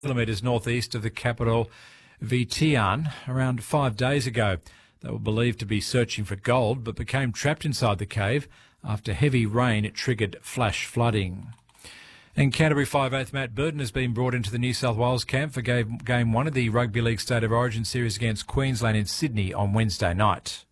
kilometres northeast of the capital Vientiane around 5 days ago. They were believed to be searching for gold but became trapped inside the cave after heavy rain triggered flash flooding. And Canterbury 5/8 Matt Burton has been brought into the New South Wales camp for game one of the Rugby League State of Origin series against Queensland in Sydney on Wednesday night.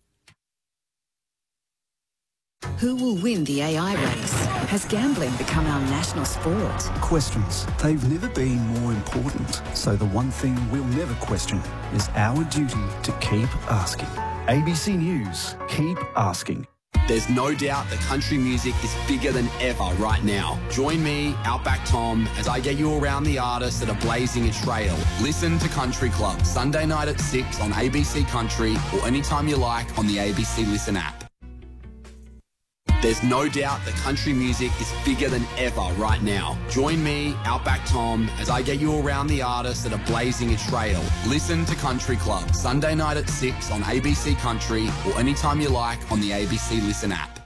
Who will win the AI race? Has gambling become our national sport? Questions. They've never been more important. So the one thing we'll never question is our duty to keep asking. ABC News. Keep asking. There's no doubt that country music is bigger than ever right now. Join me, Outback Tom, as I get you around the artists that are blazing a trail. Listen to Country Club, Sunday night at 6 on ABC Country or anytime you like on the ABC Listen app. There's no doubt that country music is bigger than ever right now. Join me, Outback Tom, as I get you around the artists that are blazing a trail. Listen to Country Club, Sunday night at 6 on ABC Country or anytime you like on the ABC Listen app.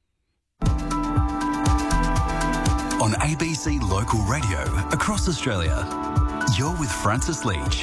On ABC Local Radio across Australia, you're with Francis Leach.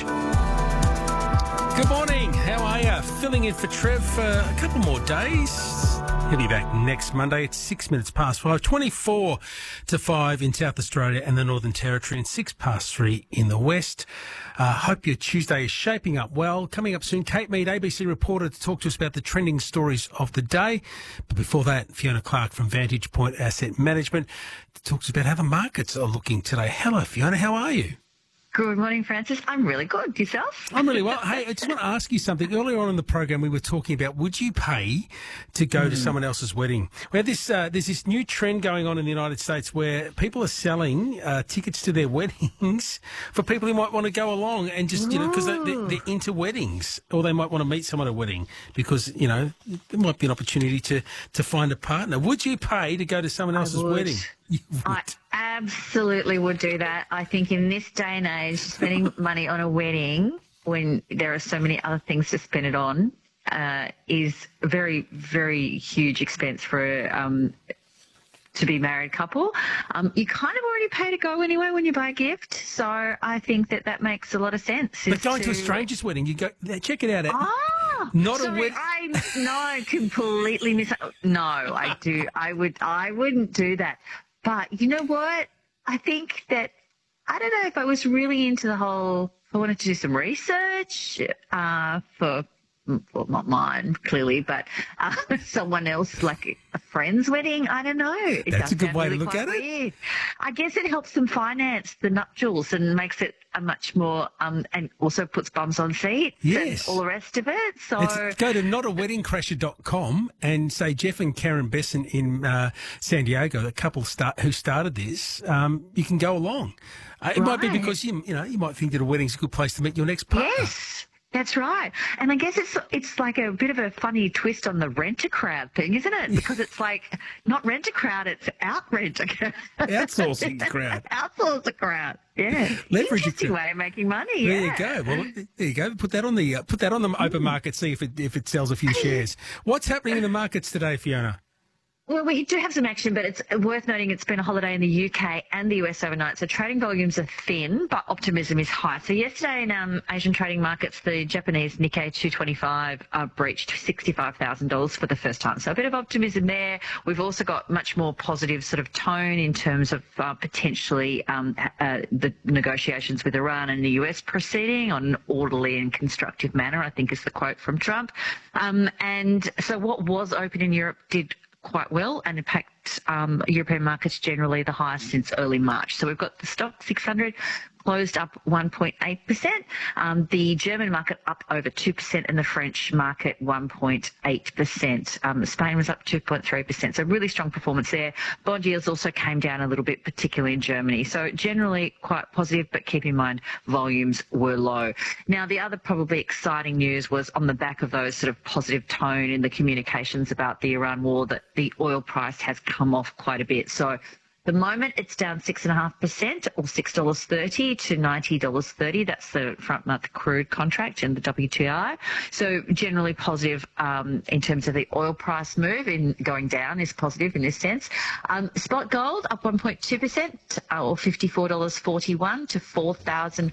Good morning. How are you? Filling in for Trev for a couple more days. He'll be back next Monday. It's 6 minutes past 5, 24 to 5 in South Australia and the Northern Territory, and 6 past 3 in the West. Hope your Tuesday is shaping up well. Coming up soon, Kate Mead, ABC reporter, to talk to us about the trending stories of the day. But before that, Fiona Clark from Vantage Point Asset Management talks about how the markets are looking today. Hello, Fiona. How are you? Good morning, Francis. I'm really good. Yourself? I'm really well. Hey, I just want to ask you something. Earlier on in the program, we were talking about, would you pay to go to someone else's wedding? We had this, there's this new trend going on in the United States where people are selling tickets to their weddings for people who might want to go along and just, you know, because they're into weddings, or they might want to meet someone at a wedding because, you know, there might be an opportunity to find a partner. Would you pay to go to someone else's wedding? I absolutely would do that. I think in this day and age, spending money on a wedding when there are so many other things to spend it on is a very, very huge expense for to be married couple. You kind of already pay to go anyway when you buy a gift, so I think that makes a lot of sense. But going to a stranger's wedding, you go, check it out. Not sorry, a wedding. No, completely No, I do. I wouldn't do that. But you know what? I think that, I don't know if I was really into the whole, I wanted to do some research for, well, not mine, clearly, but someone else, like a friend's wedding. I don't know. That's a good way to look at it. I guess it helps them finance the nuptials and makes it a much more, and also puts bums on seats and all the rest of it. So go to notaweddingcrasher.com and say Jeff and Karen Besson in San Diego, the couple who started this, you can go along. It might be because you might think that a wedding's a good place to meet your next partner. Yes. That's right. And I guess it's like a bit of a funny twist on the rent-a-crowd thing, isn't it? Because it's like not rent-a-crowd, it's out-rent-a-crowd. Outsourcing the crowd. Outsource the crowd. Yeah. Leverage Interesting way of making money. There you go. Well, there you go. Put that on the open market, see if it sells a few shares. What's happening in the markets today, Fiona? Well, we do have some action, but it's worth noting it's been a holiday in the UK and the US overnight, so trading volumes are thin, but optimism is high. So yesterday in Asian trading markets, the Japanese Nikkei 225 breached $65,000 for the first time. So a bit of optimism there. We've also got much more positive sort of tone in terms of potentially the negotiations with Iran and the US proceeding on an orderly and constructive manner, I think is the quote from Trump. And so what was open in Europe did quite well, and in fact European markets generally the highest since early March. So we've got the stock 600 closed up 1.8%, the German market up over 2%, and the French market 1.8%. Spain was up 2.3%, so really strong performance there. Bond yields also came down a little bit, particularly in Germany. So generally quite positive, but keep in mind volumes were low. Now, the other probably exciting news was on the back of those sort of positive tone in the communications about the Iran war, that the oil price has come off quite a bit. So the moment it's down 6.5%, or $6.30 to $90.30. That's the front month crude contract and the WTI. So generally positive in terms of the oil price move. In going down is positive in this sense. Spot gold up 1.2%, or $54.41 to $4,000.